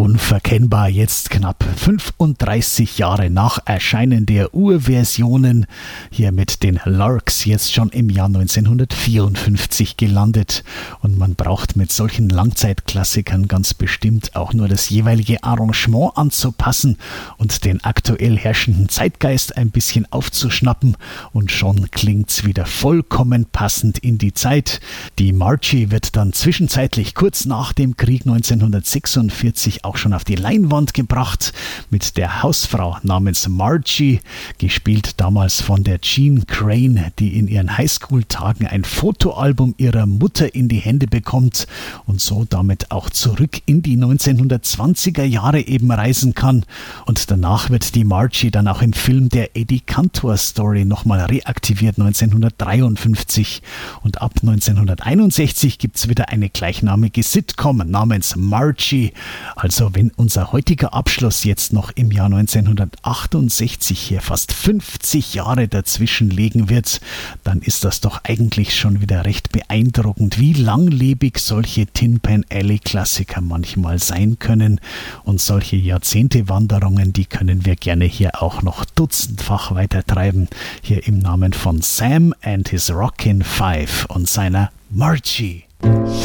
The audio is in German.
Unverkennbar jetzt knapp 35 Jahre nach Erscheinen der Urversionen, hier mit den Larks jetzt schon im Jahr 1954 gelandet. Und man braucht mit solchen Langzeitklassikern ganz bestimmt auch nur das jeweilige Arrangement anzupassen und den aktuell herrschenden Zeitgeist ein bisschen aufzuschnappen, und schon klingt's wieder vollkommen passend in die Zeit. Die Margie wird dann zwischenzeitlich kurz nach dem Krieg 1946 auch schon auf die Leinwand gebracht mit der Hausfrau namens Margie, gespielt damals von der Jean Crane, die in ihren Highschool-Tagen ein Fotoalbum ihrer Mutter in die Hände bekommt und so damit auch zurück in die 1920er Jahre eben reisen kann. Und danach wird die Margie dann auch im Film der Eddie Cantor Story nochmal reaktiviert 1953, und ab 1961 gibt es wieder eine gleichnamige Sitcom namens Margie. Also wenn unser heutiger Abschluss jetzt noch im Jahr 1968 hier fast 50 Jahre dazwischen liegen wird, dann ist das doch eigentlich schon wieder recht beeindruckend, wie langlebig solche Tin Pan Alley Klassiker manchmal sein können. Und solche Jahrzehntewanderungen, die können wir gerne hier auch noch dutzendfach weitertreiben. Hier im Namen von Sam and his Rockin' Five und seiner Margie.